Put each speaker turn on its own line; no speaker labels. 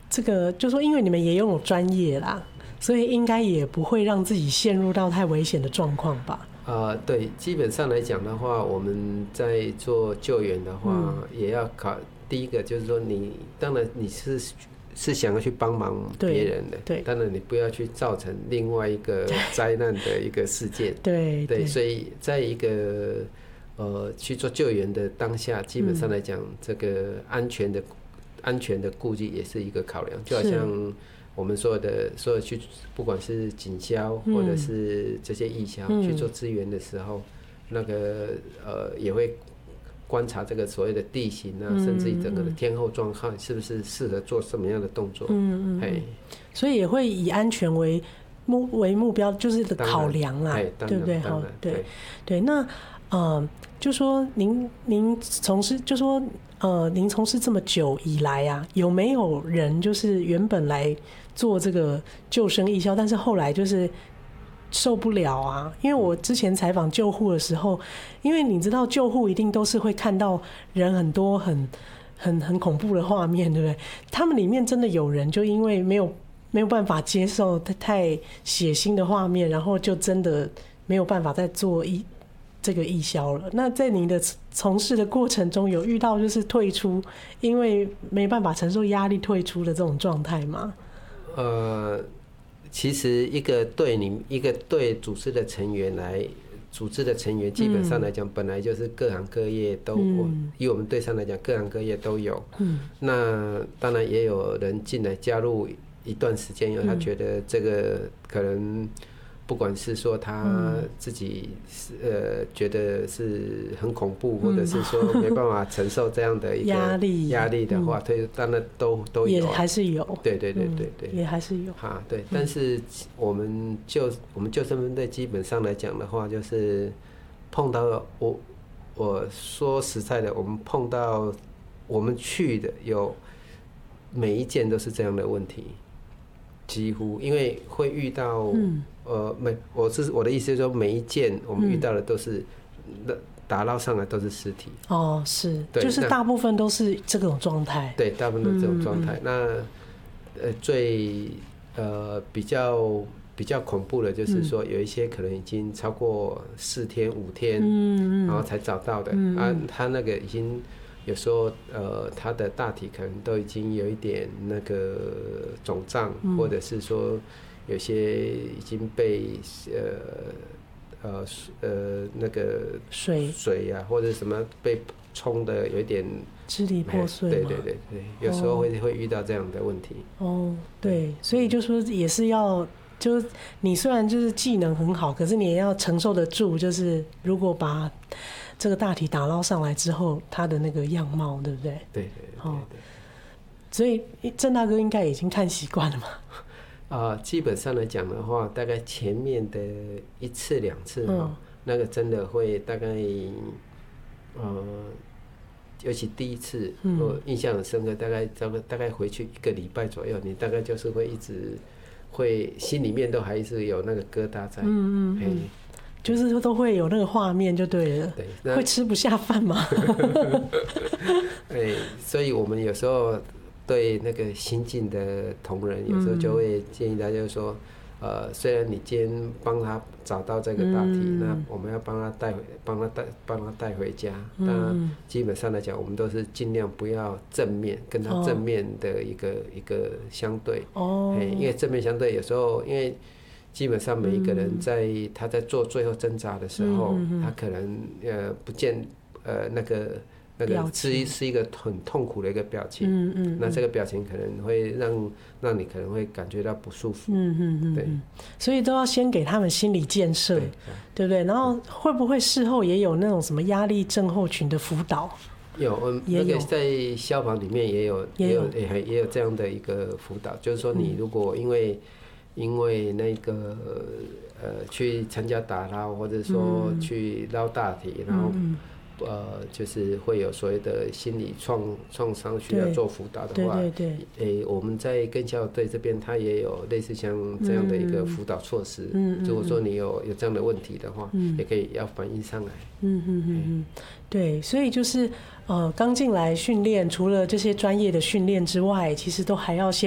这个就说因为你们也拥有专业啦，所以应该也不会让自己陷入到太危险的状况吧？
对，基本上来讲的话，我们在做救援的话，也要第一个就是说当然你是想要去帮忙别人的，
对，
当然你不要去造成另外一个灾难的一个事件，对，所以在一个去做救援的当下，基本上来讲，这个安全的顾忌也是一个考量，就好像我们所有去，不管是警消或者是这些义消去做支援的时候，那个也会观察这个所谓的地形啊，甚至于整个的天候状况是不是适合做什么样的动作，
所以也会以安全为目标，就是的考量啦，对不对？对，那就说您从事，就说您从事这么久以来啊，有没有人就是原本来做这个救生义消，但是后来就是受不了啊？因为我之前采访救护的时候，因为你知道救护一定都是会看到人很多很恐怖的画面，对不对？他们里面真的有人就因为没有办法接受太血腥的画面，然后就真的没有办法再做这个义消了。那在您的从事的过程中，有遇到就是退出，因为没办法承受压力退出的这种状态吗？
其实一个队组织的成员基本上来讲，本来就是各行各业都，以我们队上来讲，各行各业都有。那当然也有人进来加入一段时间以后，他觉得这个可能不管是说他自己觉得是很恐怖，或者是说没办法承受这样的一个压力的话，当然都有，
也还是有，
对，
也还是有
对。但是我们救生分队基本上来讲的话，就是碰到我说实在的，我们碰到我们去的有每一件都是这样的问题。几乎因为会遇到，我的意思是说，每一件我们遇到的都是打捞上来都是尸体。
是，就是大部分都是这种状态。
对，大部分都是这种状态。那最比较恐怖的就是说，有一些可能已经超过4天5天，然后才找到的他那个已经。有时候他的大体可能都已经有一点那个肿胀，或者是说有些已经被那个水啊或者什么被冲的有一点
支离破碎。
对，有时候会遇到这样的问题。
对，所以就说也是要，就你虽然就是技能很好，可是你也要承受得住，就是如果把这个大体打捞上来之后，它的那个样貌，对不对？
对。
所以郑大哥应该已经看习惯了嘛。
基本上来讲的话，大概前面的1次2次那个真的会大概尤其第一次，我印象很深刻，大概回去1个礼拜左右，你大概就是会一直会心里面都还是有那个疙瘩在。
就是都会有那个画面就对了。对，会吃不下饭吗？
所以我们有时候对那个新进的同仁，有时候就会建议他，就是说，虽然你今天帮他找到这个大体，那我们要帮他带回家。当然，基本上来讲，我们都是尽量不要跟他正面的一个相对。因为正面相对有时候因为。基本上每一个人他在做最后挣扎的时候，他可能不见那个是一个很痛苦的一个表情，那这个表情可能会让你可能会感觉到不舒服，对，
所以都要先给他们心理建设，对不对？然后会不会事后也有那种什么压力症候群的辅导？
有，那个在消防里面也有这样的一个辅导，就是说你如果因为那个去参加打捞，或者说去捞大体，然后就是会有所谓的心理创伤需要做辅导的话，我们在更校队这边，它也有类似像这样的一个辅导措施。如果说你有这样的问题的话，也可以要反映上来。
对，所以就是刚进来训练，除了这些专业的训练之外，其实都还要先